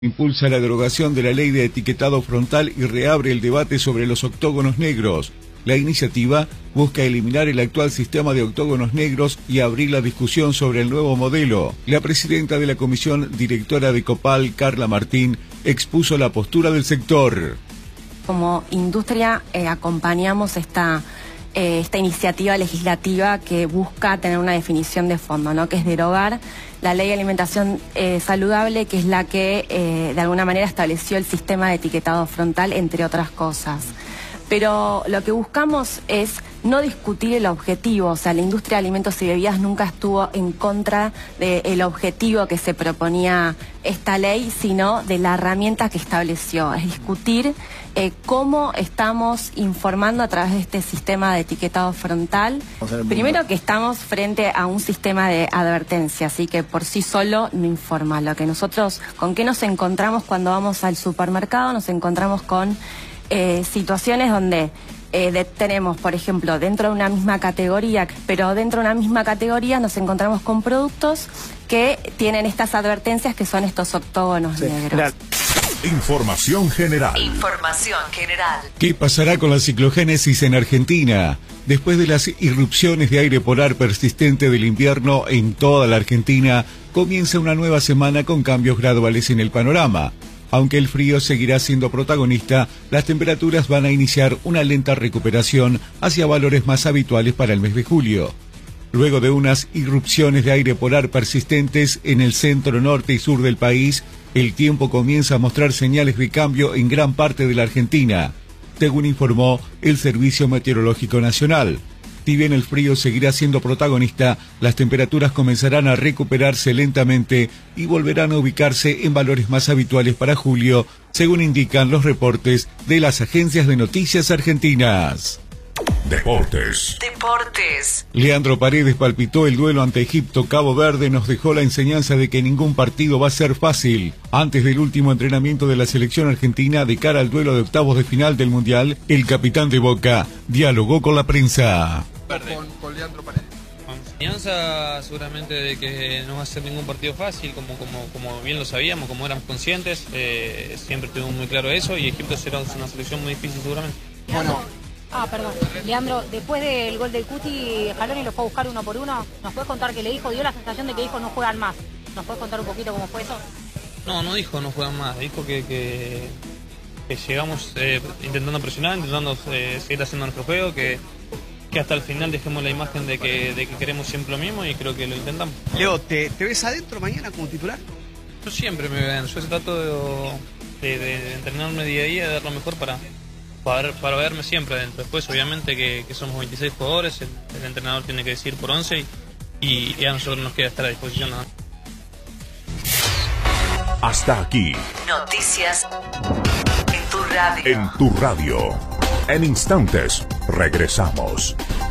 Impulsa la derogación de la ley de etiquetado frontal y reabre el debate sobre los octógonos negros. La iniciativa busca eliminar el actual sistema de octógonos negros y abrir la discusión sobre el nuevo modelo. La presidenta de la comisión directora de Copal, Carla Martín, expuso la postura del sector. Como industria acompañamos esta iniciativa legislativa que busca tener una definición de fondo, ¿no? Que es derogar la ley de alimentación saludable, que es la que de alguna manera estableció el sistema de etiquetado frontal, entre otras cosas. Pero lo que buscamos es no discutir el objetivo, o sea, la industria de alimentos y bebidas nunca estuvo en contra del objetivo que se proponía esta ley, sino de la herramienta que estableció, es discutir cómo estamos informando a través de este sistema de etiquetado frontal. Primero que estamos frente a un sistema de advertencia, así que por sí solo no informa. Lo que nosotros, ¿con qué nos encontramos cuando vamos al supermercado? Nos encontramos con situaciones donde tenemos, por ejemplo, dentro de una misma categoría, pero dentro de una misma categoría nos encontramos con productos que tienen estas advertencias, que son estos octógonos negros. Información general. Información general. ¿Qué pasará con la ciclogénesis en Argentina? Después de las irrupciones de aire polar persistente del invierno en toda la Argentina, comienza una nueva semana con cambios graduales en el panorama. Aunque el frío seguirá siendo protagonista, las temperaturas van a iniciar una lenta recuperación hacia valores más habituales para el mes de julio. Luego de unas irrupciones de aire polar persistentes en el centro, norte y sur del país, el tiempo comienza a mostrar señales de cambio en gran parte de la Argentina, según informó el Servicio Meteorológico Nacional. Si bien el frío seguirá siendo protagonista, las temperaturas comenzarán a recuperarse lentamente y volverán a ubicarse en valores más habituales para julio, según indican los reportes de las agencias de noticias argentinas. Deportes. Leandro Paredes palpitó el duelo ante Egipto. Cabo Verde nos dejó la enseñanza de que ningún partido va a ser fácil. Antes del último entrenamiento de la selección argentina de cara al duelo de octavos de final del Mundial, el capitán de Boca dialogó con la prensa. Con Leandro Paredes. Enseñanza seguramente de que no va a ser ningún partido fácil, como bien lo sabíamos, como éramos conscientes, siempre tuvimos muy claro eso, y Egipto será una selección muy difícil seguramente. Perdón. Leandro, después del gol del Cuti, Scaloni lo fue a buscar uno por uno. ¿Nos puedes contar qué le dijo? Dio la sensación de que dijo no juegan más. ¿Nos puedes contar un poquito cómo fue eso? No dijo no juegan más. Dijo que llegamos intentando presionar, intentando seguir haciendo nuestro juego, que hasta el final dejemos la imagen de que queremos siempre lo mismo, y creo que lo intentamos. Leo, ¿te ves adentro mañana como titular? Yo siempre me veo adentro. Yo trato de entrenarme día a día, de dar lo mejor para verme siempre adentro. Después obviamente que somos 26 jugadores, el entrenador tiene que decidir por 11 y a nosotros nos queda estar a disposición, ¿no? Hasta aquí. Noticias en tu radio. En tu radio. En instantes regresamos.